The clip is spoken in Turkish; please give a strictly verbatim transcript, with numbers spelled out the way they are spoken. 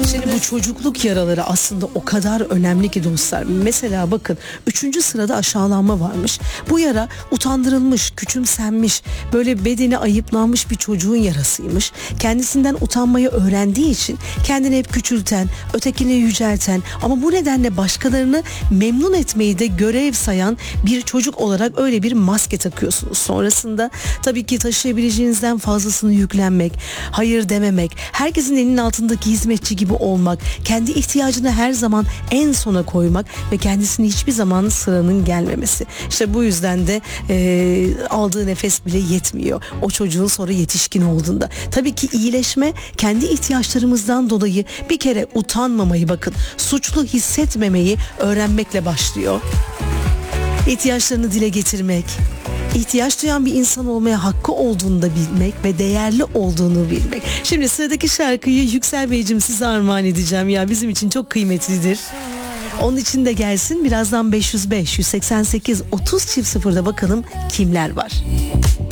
Şimdi bu çocukluk yaraları aslında o kadar önemli ki dostlar. Mesela bakın, üçüncü sırada aşağılanma varmış. Bu yara utandırılmış, küçümsenmiş, böyle bedeni ayıplanmış bir çocuğun yarasıymış. Kendisinden utanmayı öğrendiği için kendini hep küçülten, ötekini yücelten ama bu nedenle başkalarını memnun etmeyi de görev sayan bir çocuk olarak öyle bir maske takıyorsunuz. Sonrasında tabii ki taşıyabileceğinizden fazlasını yüklenmek, hayır dememek, herkesin elinin altındaki hizmetçi gibi olmak, kendi ihtiyacını her zaman en sona koymak ve kendisini hiçbir zaman sıranın gelmemesi. İşte bu yüzden de e, aldığı nefes bile yetmiyor o çocuğun sonra yetişkin olduğunda. Tabii ki iyileşme kendi ihtiyaçlarımızdan dolayı bir kere utanmamayı, bakın, suçlu hissetmemeyi öğrenmekle başlıyor. İhtiyaçlarını dile getirmek, ihtiyaç duyan bir insan olmaya hakkı olduğunu da bilmek ve değerli olduğunu bilmek. Şimdi sıradaki şarkıyı Yüksel Beyciğim size armağan edeceğim ya, bizim için çok kıymetlidir. Onun için de gelsin birazdan beş yüz beş yüz seksen sekiz otuz çift sıfırda bakalım kimler var.